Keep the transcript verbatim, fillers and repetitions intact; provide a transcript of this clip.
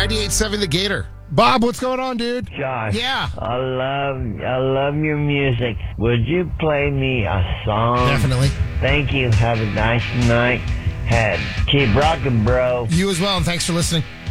ninety-eight point seven The Gator. Bob, what's going on, dude? Josh. Yeah. I love, I love your music. Would you play me a song? Definitely. Thank you. Have a nice night. Had keep rocking, bro. You as well, and thanks for listening.